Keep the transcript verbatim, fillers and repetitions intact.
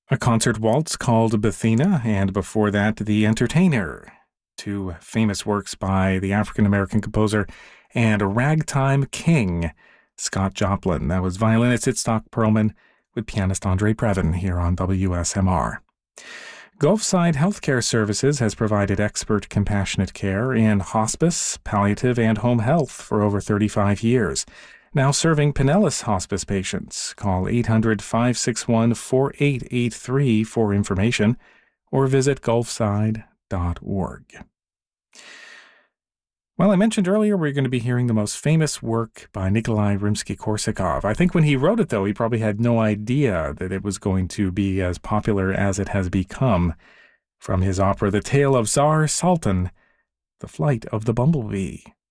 A concert waltz called Bethina, and before that, The Entertainer, two famous works by the African-American composer and ragtime king, Scott Joplin. That was violinist Itzhak Perlman with pianist Andre Previn here on W S M R. Gulfside Healthcare Services has provided expert compassionate care in hospice, palliative, and home health for over thirty-five years. Now serving Pinellas hospice patients. Call eight hundred, five six one, four eight eight three for information or visit gulfside dot org. Well, I mentioned earlier we're going to be hearing the most famous work by Nikolai Rimsky-Korsakov. I think when he wrote it, though, he probably had no idea that it was going to be as popular as it has become. From his opera The Tale of Tsar Sultan, The Flight of the Bumblebee.